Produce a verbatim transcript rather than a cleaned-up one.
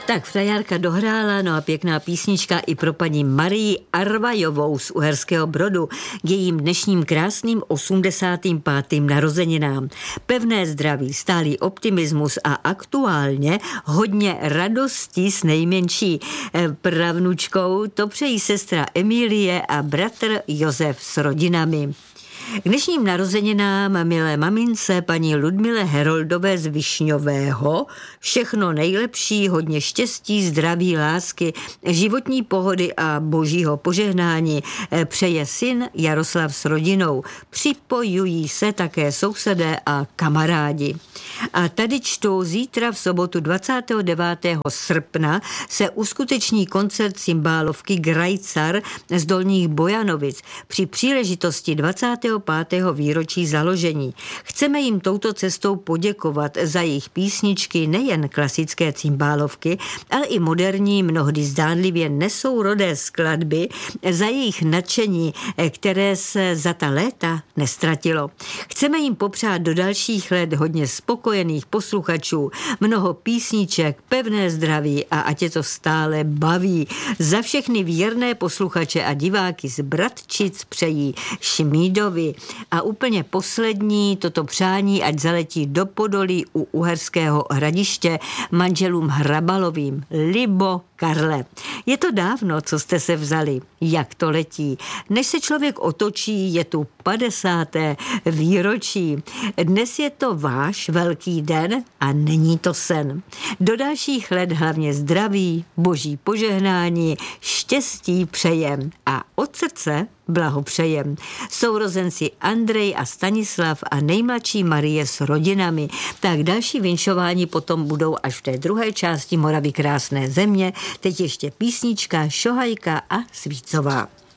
Tak frajerka dohrála, no a pěkná písnička i pro paní Marii Arvajovou z Uherského Brodu k jejím dnešním krásným osmdesátým pátým narozeninám. Pevné zdraví, stálý optimismus a aktuálně hodně radosti s nejmenší pravnučkou, to přejí sestra Emílie a bratr Josef s rodinami. K dnešním narozeninám milé mamince paní Ludmile Heroldové z Višňového všechno nejlepší, hodně štěstí, zdraví, lásky, životní pohody a božího požehnání přeje syn Jaroslav s rodinou. Připojují se také sousedé a kamarádi. A tady čtou, zítra v sobotu dvacátého devátého srpna se uskuteční koncert cymbálovky Grajcar z Dolních Bojanovic při příležitosti dvacátého pátého výročí založení. Chceme jim touto cestou poděkovat za jejich písničky, nejen klasické cymbálovky, ale i moderní, mnohdy zdánlivě nesourodé skladby, za jejich nadšení, které se za ta léta nestratilo. Chceme jim popřát do dalších let hodně spokojených posluchačů, mnoho písniček, pevné zdraví a ať je to stále baví. Za všechny věrné posluchače a diváky z Bratčic přejí Šmídovi. A úplně poslední toto přání, ať zaletí do Podolí u Uherského Hradiště manželům Hrabalovým, Libo, Karle. Je to dávno, co jste se vzali, jak to letí. Než se člověk otočí, je tu padesáté výročí. Dnes je to váš velký den a není to sen. Do dalších let hlavně zdraví, boží požehnání, štěstí přejem a od srdce blahopřejem. Sourozenci Andrej a Stanislav a nejmladší Marie s rodinami. Tak další vinšování potom budou až v té druhé části Moravy krásné země. Teď ještě písnička Šohajka a Svícová.